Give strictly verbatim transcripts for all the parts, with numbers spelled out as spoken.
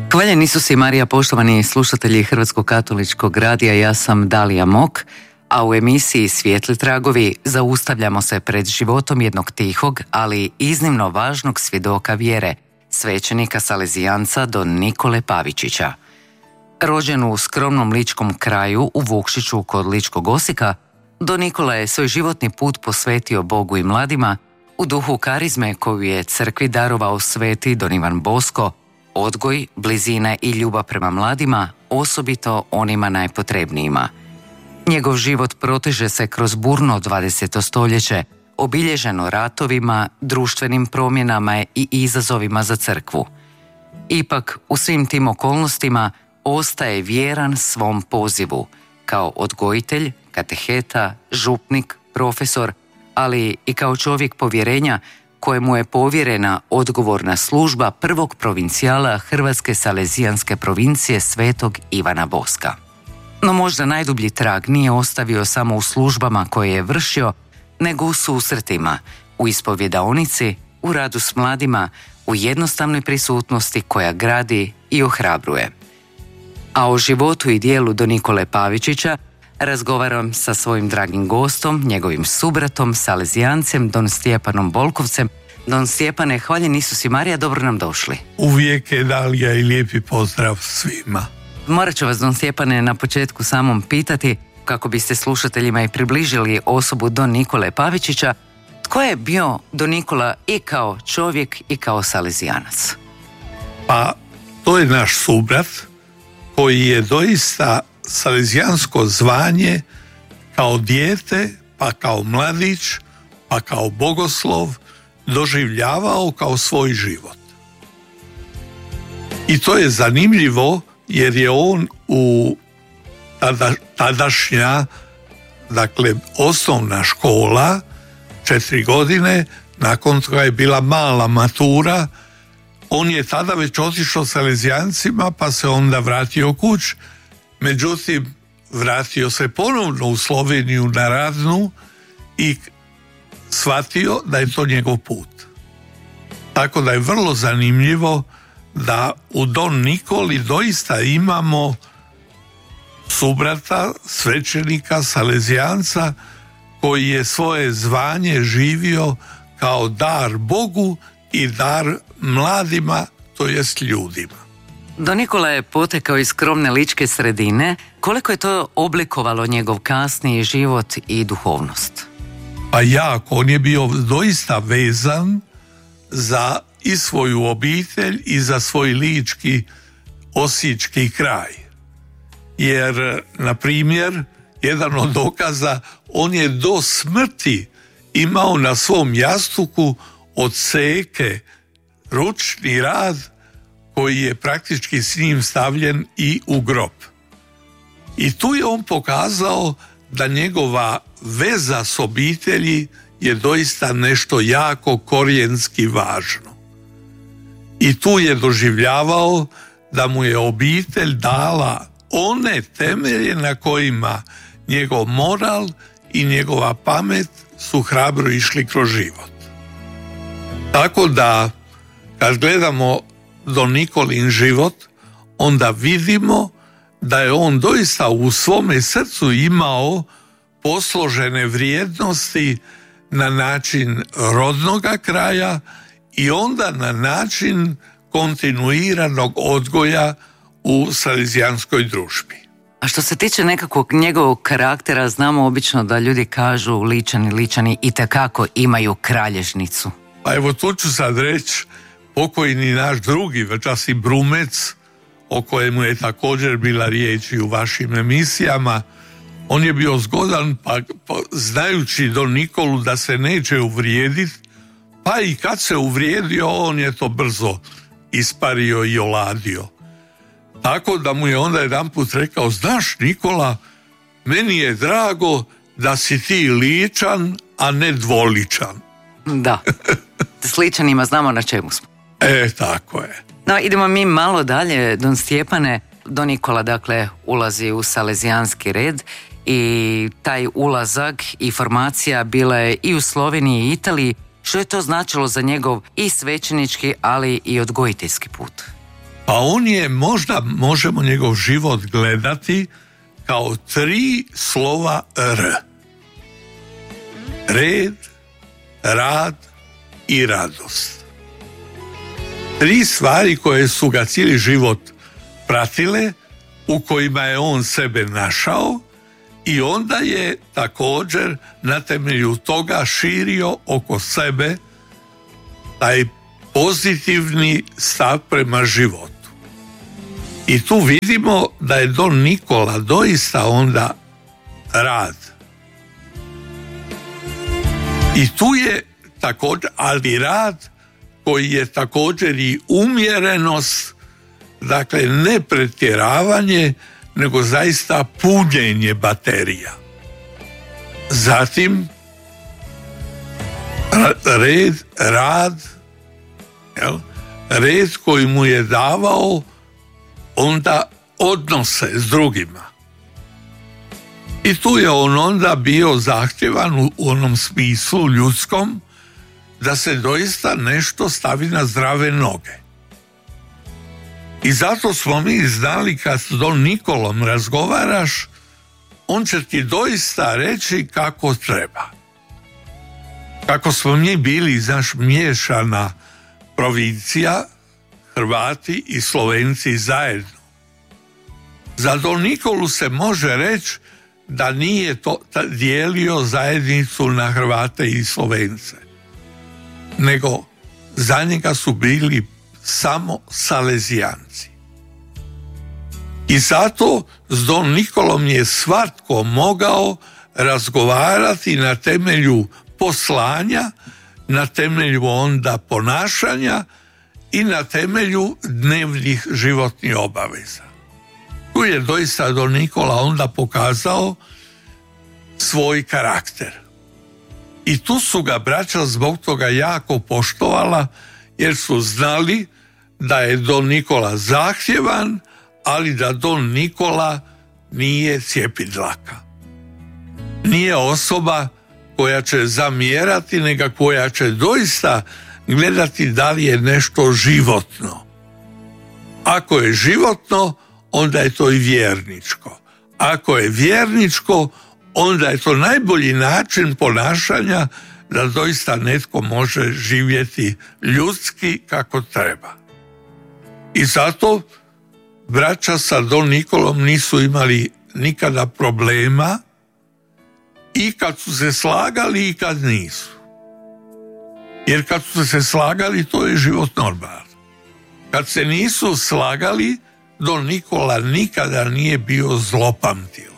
Hvaljen Isus i Marija, poštovani slušatelji Hrvatskog katoličkog radija, ja sam Dalija Mok, a u emisiji Svijetli tragovi zaustavljamo se pred životom jednog tihog, ali iznimno važnog svjedoka vjere, svećenika Salezijanca don Nikole Pavičića. Rođen u skromnom ličkom kraju u Vukšiću kod Ličkog Osijeka, don Nikola je svoj životni put posvetio Bogu i mladima u duhu karizme koju je crkvi darovao sveti don Ivan Bosko, odgoj, blizina i ljubav prema mladima, osobito onima najpotrebnijima. Njegov život proteže se kroz burno dvadeseto stoljeće, obilježeno ratovima, društvenim promjenama i izazovima za crkvu. Ipak, u svim tim okolnostima ostaje vjeran svom pozivu, kao odgojitelj, kateheta, župnik, profesor, ali i kao čovjek povjerenja kojemu je povjerena odgovorna služba prvog provincijala Hrvatske Salezijanske provincije Svetog Ivana Boska. No možda najdublji trag nije ostavio samo u službama koje je vršio, nego u susretima, u ispovjedaonici, u radu s mladima, u jednostavnoj prisutnosti koja gradi i ohrabruje. A o životu i dijelu don Nikole Pavičića razgovaram sa svojim dragim gostom, njegovim subratom, Salezijancem, don Stjepanom Bolkovcem. Don Stjepane, hvaljen Isus i Marija, dobro nam došli. Uvijek je Dalija i lijepi pozdrav svima. Morat ću vas, don Stjepane, na početku samom pitati, kako biste slušateljima i približili osobu don Nikole Pavičića, tko je bio don Nikola i kao čovjek i kao Salezijanac? Pa, to je naš subrat koji je doista salezijansko zvanje kao dijete, pa kao mladić, pa kao bogoslov doživljavao kao svoj život. I to je zanimljivo jer je on u tada, tadašnja, dakle osnovna škola, četiri godine, nakon toga je bila mala matura, on je tada već otišao Salezijancima pa se onda vratio kući. Međutim, vratio se ponovno u Sloveniju na Radnu i shvatio da je to njegov put. Tako da je vrlo zanimljivo da u don Nikoli doista imamo subrata, svećenika, Salezijanca, koji je svoje zvanje živio kao dar Bogu i dar mladima, to jest ljudima. Don Nikola je potekao iz skromne ličke sredine. Koliko je to oblikovalo njegov kasniji život i duhovnost? Pa jako, on je bio doista vezan za i svoju obitelj i za svoj lički osječki kraj. Jer, na primjer, jedan od dokaza, on je do smrti imao na svom jastuku od seke ručni rad koji je praktički s njim stavljen i u grob. I tu je on pokazao da njegova veza s obitelji je doista nešto jako korijenski važno. I tu je doživljavao da mu je obitelj dala one temelje na kojima njegov moral i njegova pamet su hrabro išli kroz život. Tako da, kad gledamo don Nikolin život, onda vidimo da je on doista u svome srcu imao posložene vrijednosti na način rodnoga kraja i onda na način kontinuiranog odgoja u salezijanskoj družbi. A što se tiče nekakvog njegovog karaktera, znamo obično da ljudi kažu Ličani, Ličani itekako imaju kralježnicu. Pa evo tu ću sad reći, pokojni naš drugi, večas i Brumec, o kojemu je također bila riječ i u vašim emisijama, on je bio zgodan, pa, pa znajući don Nikolu da se neće uvrijediti, pa i kad se uvrijedio, on je to brzo ispario i oladio. Tako da mu je onda jedanput rekao, znaš Nikola, meni je drago da si ti ličan, a ne dvoličan. Da, s Ličanima znamo na čemu smo. E, tako je. No, idemo mi malo dalje, don Stjepane. Don Nikola, dakle, ulazi u salezijanski red i taj ulazak i formacija bila je i u Sloveniji i Italiji. Što je to značilo za njegov i svećenički, ali i odgojiteljski put? Pa on je, možda možemo njegov život gledati kao tri slova R. Red, rad i radost. Tri stvari koje su ga cijeli život pratile, u kojima je on sebe našao i onda je također na temelju toga širio oko sebe taj pozitivni stav prema životu. I tu vidimo da je Don Nikola doista onda rad. I tu je također, ali rad koji je također i umjerenost, dakle ne pretjeravanje, nego zaista punjenje baterija. Zatim red, rad, jel? Red koji mu je davao onda odnose s drugima. I tu je on onda bio zahtjevan u onom smislu ljudskom da se doista nešto stavi na zdrave noge. I zato smo mi znali kad s Don Nikolom razgovaraš, on će ti doista reći kako treba. Kako smo mi bili, znaš, miješana provincija, Hrvati i Slovenci zajedno. Za Don Nikolu se može reći da nije to dijelio zajednicu na Hrvate i Slovence, nego za njega su bili samo Salezijanci. I zato s Don Nikolom je svatko mogao razgovarati na temelju poslanja, na temelju onda ponašanja i na temelju dnevnih životnih obaveza. Tu je doista Don Nikola onda pokazao svoj karakter. I tu su ga braća zbog toga jako poštovala, jer su znali da je Don Nikola zahtjevan, ali da Don Nikola nije cjepidlaka. Nije osoba koja će zamjerati, nego koja će doista gledati da li je nešto životno. Ako je životno, onda je to i vjerničko. Ako je vjerničko, onda je to najbolji način ponašanja da doista netko može živjeti ljudski kako treba. I zato braća sa Don Nikolom nisu imali nikada problema, i kad su se slagali i kad nisu. Jer kad su se slagali, to je život normalan. Kad se nisu slagali, Don Nikola nikada nije bio zlopamtio.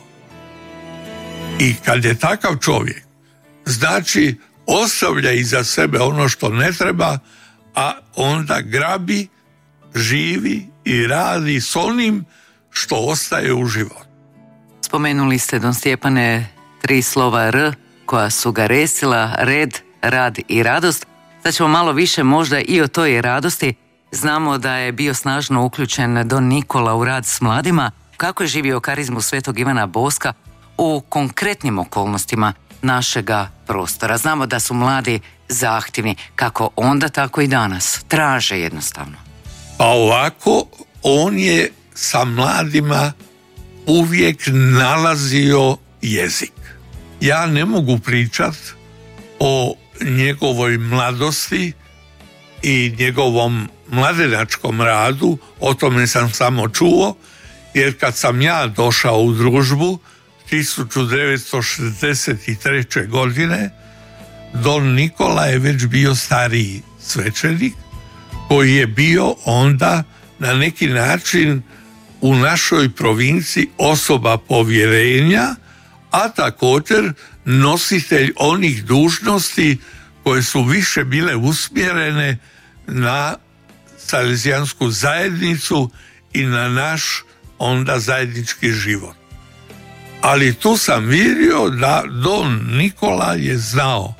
I kad je takav čovjek, znači ostavlja iza sebe ono što ne treba, a onda grabi, živi i radi s onim što ostaje u životu. Spomenuli ste, Don Stjepane, tri slova R koja su ga resila, red, rad i radost. Sad ćemo malo više možda i o toj radosti. Znamo da je bio snažno uključen Don Nikola u rad s mladima. Kako je živio karizmu svetog Ivana Boska u konkretnim okolnostima našega prostora? Znamo da su mladi zahtjevni, kako onda, tako i danas. Traže jednostavno. Pa ovako, on je sa mladima uvijek nalazio jezik. Ja ne mogu pričat o njegovoj mladosti i njegovom mladenačkom radu, o tome sam samo čuo, jer kad sam ja došao u družbu tisuću devetsto šezdeset treće. godine, Don Nikola je već bio stariji svećenik koji je bio onda na neki način u našoj provinciji osoba povjerenja, a također nositelj onih dužnosti koje su više bile usmjerene na salezijansku zajednicu i na naš onda zajednički život. Ali tu sam vidio da Don Nikola je znao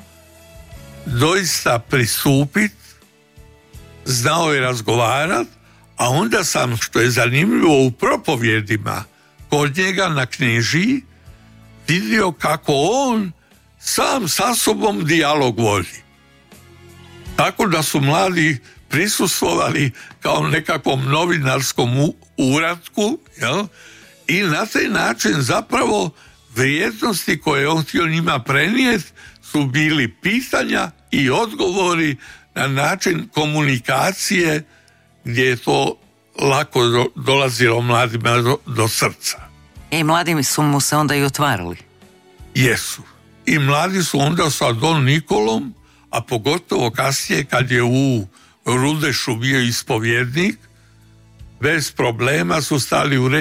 doista pristupiti, znao je razgovarati, a onda sam, što je zanimljivo, u propovjedima kod njega na knjiži vidio kako on sam sa sobom dijalog vodi. Tako da su mladi prisustvovali kao nekakvom novinarskom uratku, jel? I na taj način zapravo vrijednosti koje on htio njima prenijeti su bili pitanja i odgovori na način komunikacije gdje je to lako do, dolazilo mladima do, do srca. I mladi su mu se onda i otvarali. Jesu. I mladi su onda sa Don Nikolom, a pogotovo kasnije kad je u Rudešu bio ispovjednik, bez problema su stali u red